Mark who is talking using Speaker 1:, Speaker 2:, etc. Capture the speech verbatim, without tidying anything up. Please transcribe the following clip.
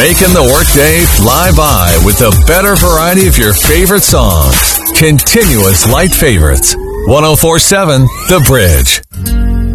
Speaker 1: Making the workday fly by with the better variety of your favorite songs. Continuous light favorites. one oh four point seven The Bridge.